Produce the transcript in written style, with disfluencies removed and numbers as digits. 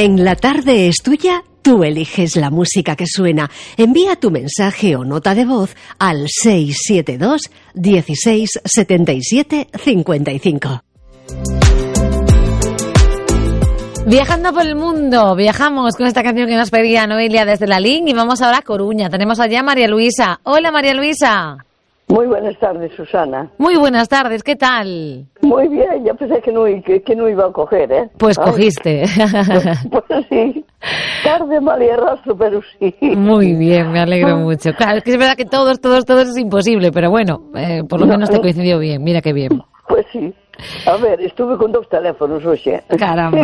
En La Tarde es Tuya, tú eliges la música que suena. Envía tu mensaje o nota de voz al 672 16 77 55. Viajando por el mundo, viajamos con esta canción que nos pedía Noelia desde la Link y vamos ahora a Coruña. Tenemos allá a María Luisa. Hola, María Luisa. Muy buenas tardes, Susana. Muy buenas tardes, ¿qué tal? Muy bien, ya pensé que no iba a coger, ¿eh? Pues cogiste. Pues sí, tarde, mal y arrastro, pero sí. Muy bien, me alegro mucho. Claro, es que es verdad que todos es imposible, pero bueno, por lo menos te coincidió bien, mira qué bien. Pues sí. A ver, estuve con 2 teléfonos hoxe. Caramba.